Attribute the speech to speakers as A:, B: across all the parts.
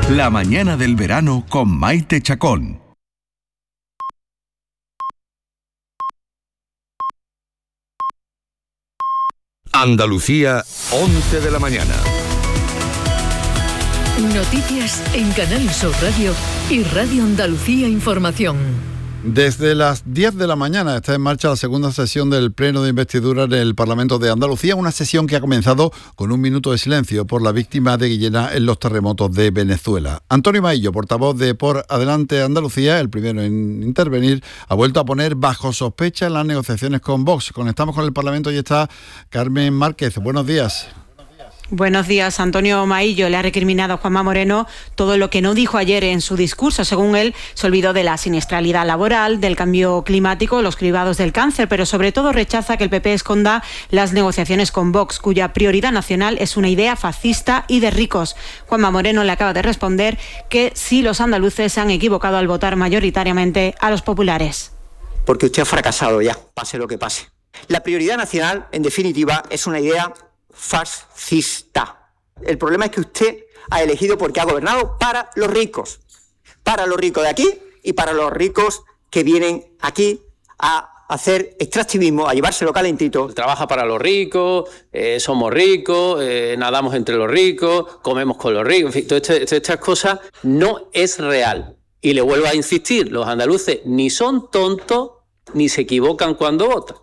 A: La mañana del verano con Maite Chacón. Andalucía, 11 de la mañana.
B: Noticias en Canal Sur Radio y Radio Andalucía Información.
C: Desde las 10 de la mañana está en marcha la segunda sesión del Pleno de Investidura en el Parlamento de Andalucía, una sesión que ha comenzado con un minuto de silencio por la víctima de Guillena en los terremotos de Venezuela. Antonio Maillo, portavoz de Por Adelante Andalucía, el primero en intervenir, ha vuelto a poner bajo sospecha las negociaciones con Vox. Conectamos con el Parlamento y está Carmen Márquez. Buenos días.
D: Buenos días. Antonio Maillo le ha recriminado a Juanma Moreno todo lo que no dijo ayer en su discurso. Según él, se olvidó de la siniestralidad laboral, del cambio climático, los cribados del cáncer, pero sobre todo rechaza que el PP esconda las negociaciones con Vox, cuya prioridad nacional es una idea fascista y de ricos. Juanma Moreno le acaba de responder que sí, los andaluces se han equivocado al votar mayoritariamente a los populares.
E: Porque usted ha fracasado ya, pase lo que pase. La prioridad nacional, en definitiva, es una idea fascista. El problema es que usted ha elegido porque ha gobernado para los ricos de aquí y para los ricos que vienen aquí a hacer extractivismo, a llevárselo calentito.
F: Trabaja para los ricos, somos ricos, nadamos entre los ricos, comemos con los ricos, en fin, todas estas cosas no es real. Y le vuelvo a insistir, los andaluces ni son tontos ni se equivocan cuando votan.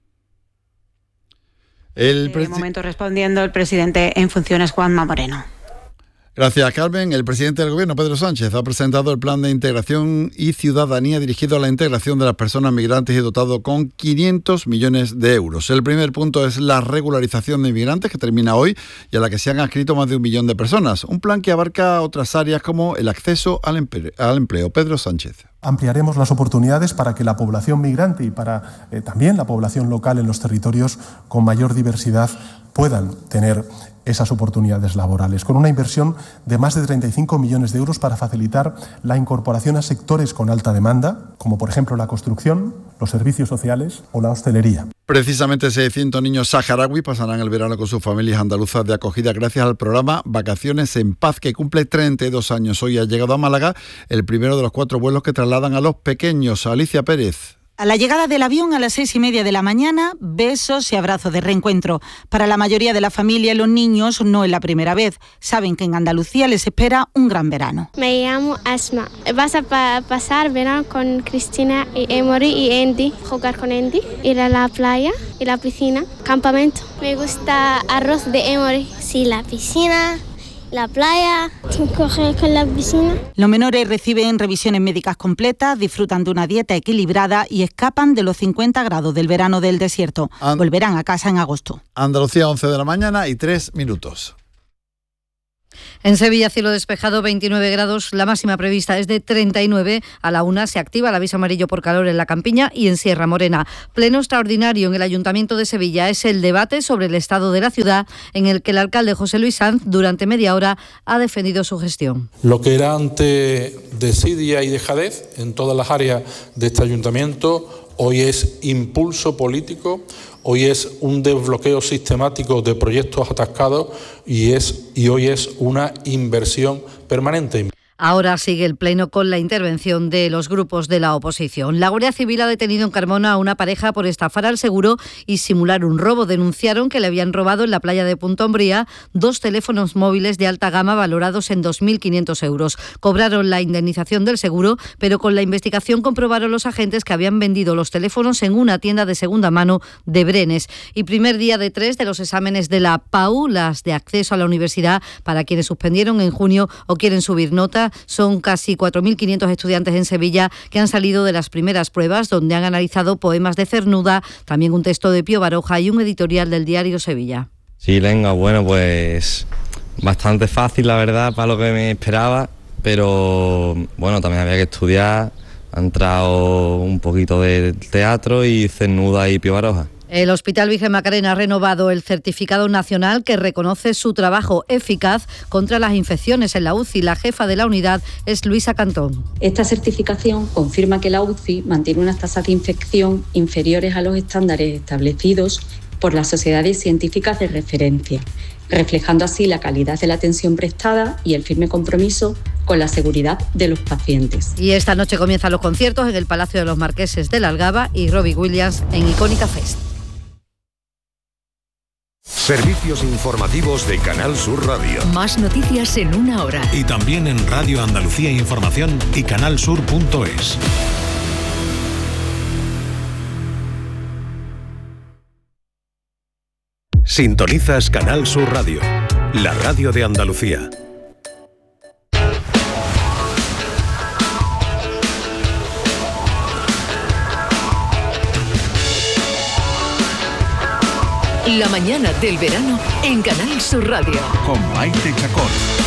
D: De momento respondiendo el presidente en funciones, Juanma Moreno.
C: Gracias, Carmen. El presidente del Gobierno, Pedro Sánchez, ha presentado el Plan de Integración y Ciudadanía dirigido a la integración de las personas migrantes y dotado con 500 millones de euros. El primer punto es la regularización de inmigrantes, que termina hoy y a la que se han adscrito más de 1 millón de personas. Un plan que abarca otras áreas como el acceso al empleo. Pedro Sánchez.
G: Ampliaremos las oportunidades para que la población migrante y para también la población local en los territorios con mayor diversidad puedan tener esas oportunidades laborales, con una inversión de más de 35 millones de euros para facilitar la incorporación a sectores con alta demanda, como por ejemplo la construcción, los servicios sociales o la hostelería.
C: Precisamente 600 niños saharauis pasarán el verano con sus familias andaluzas de acogida gracias al programa Vacaciones en Paz, que cumple 32 años. Hoy ha llegado a Málaga el primero de los 4 vuelos que trasladan a los pequeños. Alicia Pérez.
H: A la llegada del avión a las 6:30 de la mañana, besos y abrazos de reencuentro. Para la mayoría de la familia, los niños no es la primera vez. Saben que en Andalucía les espera un gran verano.
I: Me llamo Asma. Vas a pasar verano con Cristina y Emory y Andy. Jugar con Andy, ir a la playa y la piscina, campamento. Me gusta arroz de Emory. Sí, la piscina, la playa, coger con la piscina.
H: Los menores reciben revisiones médicas completas, disfrutan de una dieta equilibrada y escapan de los 50 grados del verano del desierto. Volverán a casa en agosto.
C: Andalucía, 11 de la mañana y 3 minutos.
J: En Sevilla, cielo despejado, 29 grados, la máxima prevista es de 39. A la 1 se activa el aviso amarillo por calor en la Campiña y en Sierra Morena. Pleno extraordinario en el Ayuntamiento de Sevilla es el debate sobre el estado de la ciudad, en el que el alcalde José Luis Sanz, durante media hora, ha defendido su gestión.
K: Lo que era antes desidia y dejadez en todas las áreas de este Ayuntamiento, hoy es impulso político. Hoy es un desbloqueo sistemático de proyectos atascados y hoy es una inversión permanente.
J: Ahora sigue el pleno con la intervención de los grupos de la oposición. La Guardia Civil ha detenido en Carmona a una pareja por estafar al seguro y simular un robo. Denunciaron que le habían robado en la playa de Punta Umbría 2 teléfonos móviles de alta gama valorados en 2.500 euros. Cobraron la indemnización del seguro, pero con la investigación comprobaron los agentes que habían vendido los teléfonos en una tienda de segunda mano de Brenes. Y primer día de 3 de los exámenes de la PAU, las de acceso a la universidad, para quienes suspendieron en junio o quieren subir nota. Son casi 4.500 estudiantes en Sevilla que han salido de las primeras pruebas, donde han analizado poemas de Cernuda, también un texto de Pío Baroja y un editorial del diario Sevilla.
L: Sí, lengua, bueno, pues bastante fácil, la verdad, para lo que me esperaba, pero bueno, también había que estudiar. Ha entrado un poquito de teatro y Cernuda y Pío Baroja.
J: El Hospital Virgen Macarena ha renovado el certificado nacional que reconoce su trabajo eficaz contra las infecciones en la UCI. La jefa de la unidad es Luisa Cantón.
M: Esta certificación confirma que la UCI mantiene unas tasas de infección inferiores a los estándares establecidos por las sociedades científicas de referencia, reflejando así la calidad de la atención prestada y el firme compromiso con la seguridad de los pacientes.
J: Y esta noche comienzan los conciertos en el Palacio de los Marqueses de la Algaba y Robbie Williams en Icónica Fest.
A: Servicios informativos de Canal Sur Radio.
B: Más noticias en una hora.
N: Y también en Radio Andalucía Información y canalsur.es. Sintonizas Canal Sur Radio, la radio de Andalucía.
B: La mañana del verano en Canal Sur Radio.
N: Con Maite Chacón.